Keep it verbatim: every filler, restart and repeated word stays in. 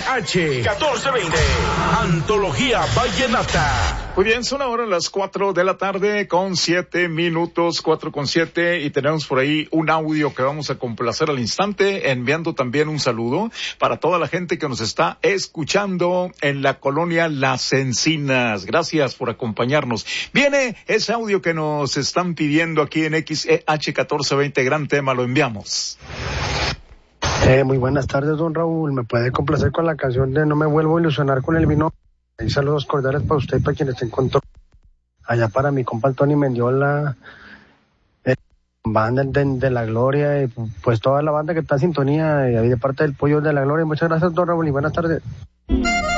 H catorce veinte, Antología Vallenata. Muy bien, son ahora las cuatro de la tarde con siete minutos, cuatro con siete, y tenemos por ahí un audio que vamos a complacer al instante, enviando también un saludo para toda la gente que nos está escuchando en la colonia Las Encinas. Gracias por acompañarnos. Viene ese audio que nos están pidiendo aquí en X E H catorce veinte, gran tema, lo enviamos. Eh, muy buenas tardes, don Raúl. ¿Me puede complacer con la canción de No me vuelvo a ilusionar con el vino? Y saludos cordiales para usted y para quienes se encontró. Allá para mi compa Tony Mendiola, eh, banda de, de la Gloria, y pues toda la banda que está en sintonía, y ahí de parte del Pollo de la Gloria. Muchas gracias, don Raúl, y buenas tardes.